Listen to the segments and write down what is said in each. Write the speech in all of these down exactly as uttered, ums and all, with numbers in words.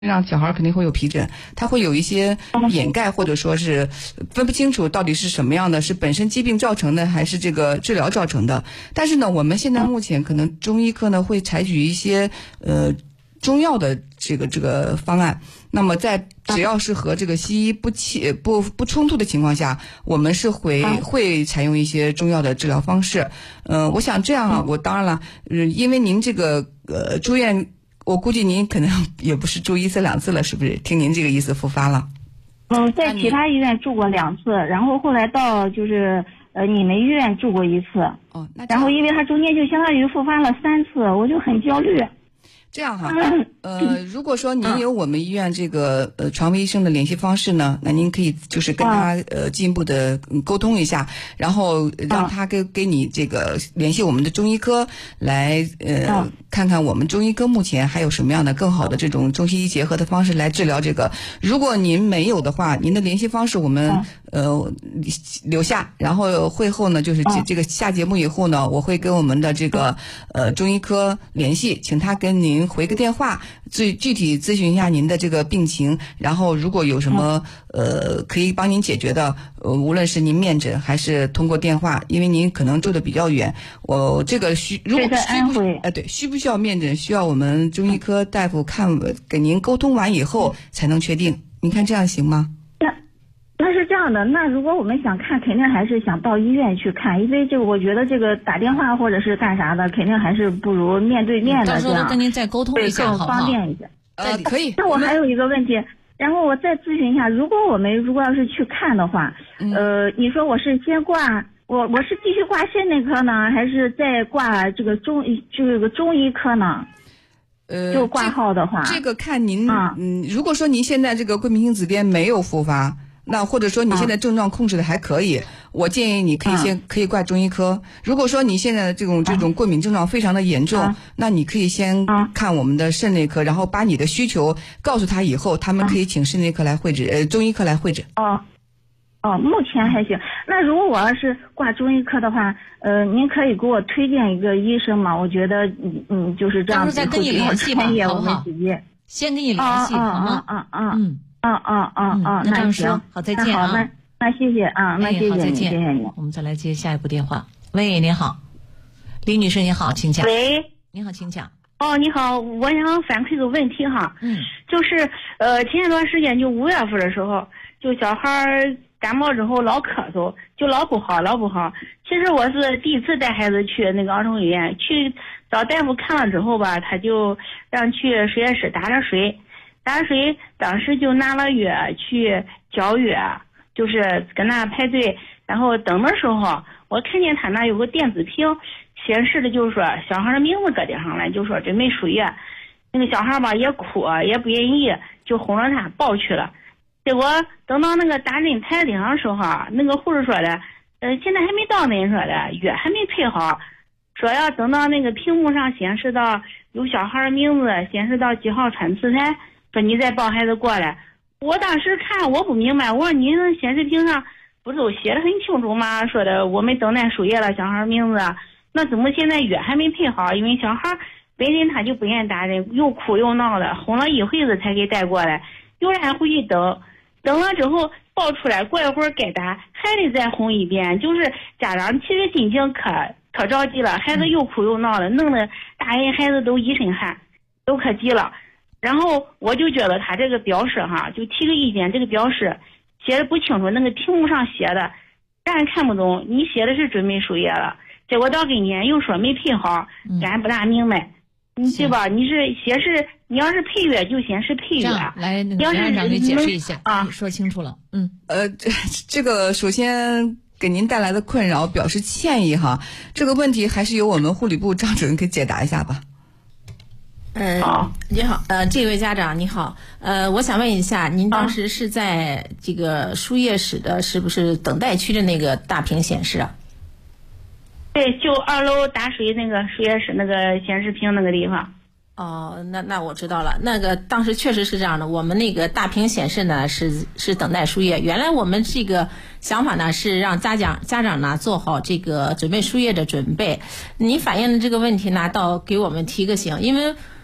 让小孩肯定会有皮疹，他会有一些掩盖或者说是分不清楚到底是什么样的，是本身疾病造成的还是这个治疗造成的。但是呢，我们现在目前可能中医科呢会采取一些呃中药的这个这个方案。那么在只要是和这个西医不起不不冲突的情况下，我们是会会采用一些中药的治疗方式。嗯、呃，我想这样啊，我当然了，呃，因为您这个呃住院。我估计您可能也不是住一次两次了，是不是？听您这个意思复发了。 嗯，在其他医院住过两次，然后后来到就是呃你们医院住过一次。 哦，那然后因为他中间就相当于复发了三次，我就很焦虑。 这样哈，呃，如果说您有我们医院这个呃传位医生的联系方式呢，那您可以就是跟他呃进一步的沟通一下，然后让他给给你这个联系我们的中医科来呃看看我们中医科目前还有什么样的更好的这种中西医结合的方式来治疗这个。如果您没有的话，您的联系方式我们呃留下，然后会后呢就是这这个下节目以后呢，我会跟我们的这个呃中医科联系，请他跟您回个电话，最具体咨询一下您的这个病情，然后如果有什么呃可以帮您解决的，呃无论是您面诊还是通过电话，因为您可能住的比较远，我这个需如果需不哎、呃、对需不需要面诊，需要我们中医科大夫看给您沟通完以后才能确定，您看这样行吗？ 那是这样的，那如果我们想看，肯定还是想到医院去看，因为这个我觉得这个打电话或者是干啥的，肯定还是不如面对面的这样， 到时候跟您再沟通一下， 更方便一些。 呃，可以。 那我还有一个问题，然后我再咨询一下，如果我们如果要是去看的话，嗯、呃，你说我是先挂我我是继续挂肾内科呢，还是再挂这个中这个中医科呢？ 呃， 就挂号的话， 这, 这个看您，啊、嗯，如果说您现在这个桂明性紫癜没有复发。那或者说你现在症状控制的还可以，啊、我建议你可以先、啊、可以挂中医科。如果说你现在的这种这种过敏症状非常的严重，啊、那你可以先看我们的肾内科，然后把你的需求告诉他以后，他们可以请肾内科来会诊，呃，中医科来会诊。 哦，哦，目前还行。那如果我要是挂中医科的话，呃，您可以给我推荐一个医生吗？我觉得，嗯嗯，就是这样子会比较专业，我们几页先跟你联系，好吗？ 啊啊啊， 嗯。 啊啊啊啊！ 那这样行， 好，再见啊！ 好，那那谢谢啊，那谢谢你，谢谢你。 我们再来接下一部电话。喂，你好，李女士，你好，请讲。 喂， 你好，请讲。 哦，你好，我想反馈个问题哈， 嗯， 就是呃，前一段时间就五月份的时候，就小孩感冒之后老咳嗽，就老不好，老不好。其实我是第一次带孩子去那个儿童医院，去找大夫看了之后吧，他就让去实验室打点水。打水，当时就拿了药去交药，就是跟那排队，然后等的时候，我看见他那有个电子屏，显示的就是说小孩的名字搁顶上了，就说准备输液。那个小孩吧也哭也不愿意，就哄着他抱去了。结果等到那个打针台顶上的时候，那个护士说的，呃，现在还没到那说的，药还没配好，说要等到那个屏幕上显示到有小孩的名字，显示到几号穿刺台。说你再抱孩子过来，我当时看我不明白，我说你那显示屏上不是都写的很清楚吗？说的我们等待输液了，小孩名字，那怎么现在药还没配好？因为小孩本身他就不愿意打针，又哭又闹的，哄了一会子才给带过来，又让他回去等，等了之后抱出来，过一会儿该打还得再哄一遍，就是家长其实心情可可着急了，孩子又哭又闹的，弄得大人孩子都一身汗，都可急了。然后我就觉得他这个标识哈，就提个意见，这个标识写的不清楚，那个屏幕上写的让人看不懂，你写的是准备输液了，结果到给你又说没配好，咱不大明白，你、嗯、对吧？你是写是你要是配药就显示配药， 来， 你要是让给解释一下啊， 说清楚了。嗯， 呃，这这个首先给您带来的困扰表示歉意哈，这个问题还是由我们护理部张主任给解答一下吧。 呃，你好，呃，这位家长你好，呃，我想问一下，您当时是在这个输液室的，是不是等待区的那个大屏显示啊？ 对，就二楼打水那个输液室那个显示屏那个地方。 哦，那那我知道了，那个当时确实是这样的，我们那个大屏显示呢是是等待输液。原来我们这个想法呢是让家长家长呢做好这个准备输液的准备。您反映的这个问题呢，倒给我们提个醒，因为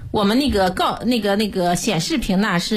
我们那个告那个那个显示屏呢是。